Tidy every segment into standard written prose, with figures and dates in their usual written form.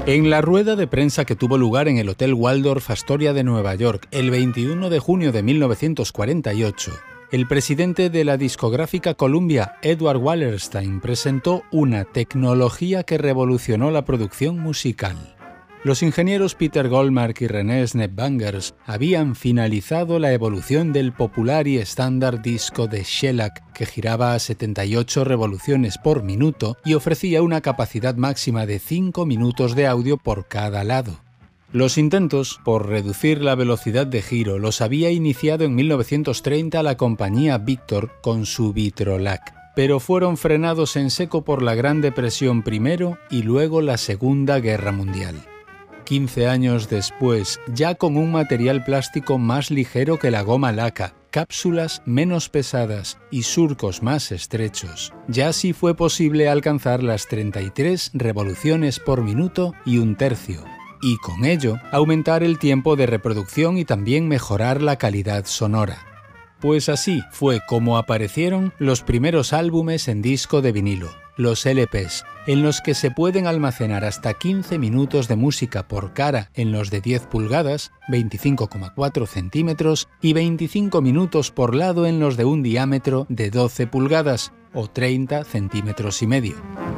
En la rueda de prensa que tuvo lugar en el Hotel Waldorf Astoria de Nueva York el 21 de junio de 1948, el presidente de la discográfica Columbia, Edward Wallerstein, presentó una tecnología que revolucionó la producción musical. Los ingenieros Peter Goldmark y René Snepvangers habían finalizado la evolución del popular y estándar disco de shellac, que giraba a 78 revoluciones por minuto y ofrecía una capacidad máxima de 5 minutos de audio por cada lado. Los intentos por reducir la velocidad de giro los había iniciado en 1930 la compañía Victor con su Vitrolac, pero fueron frenados en seco por la Gran Depresión primero y luego la Segunda Guerra Mundial. 15 años después, ya con un material plástico más ligero que la goma laca, cápsulas menos pesadas y surcos más estrechos, ya sí fue posible alcanzar las 33 revoluciones por minuto y un tercio, y con ello aumentar el tiempo de reproducción y también mejorar la calidad sonora. Pues así fue como aparecieron los primeros álbumes en disco de vinilo, los LPs, en los que se pueden almacenar hasta 15 minutos de música por cara en los de 10 pulgadas, 25,4 centímetros, y 25 minutos por lado en los de un diámetro de 12 pulgadas, o 30 centímetros y medio.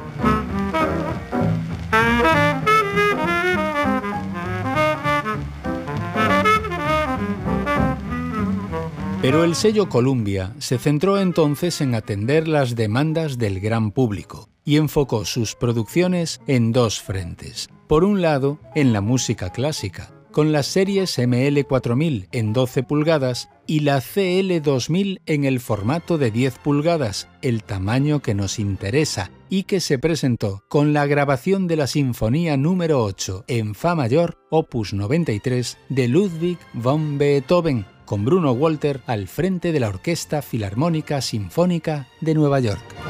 Pero el sello Columbia se centró entonces en atender las demandas del gran público y enfocó sus producciones en dos frentes. Por un lado, en la música clásica, con las series ML4000 en 12 pulgadas y la CL2000 en el formato de 10 pulgadas, el tamaño que nos interesa, y que se presentó con la grabación de la Sinfonía número 8 en Fa mayor, opus 93, de Ludwig von Beethoven, con Bruno Walter al frente de la Orquesta Filarmónica Sinfónica de Nueva York.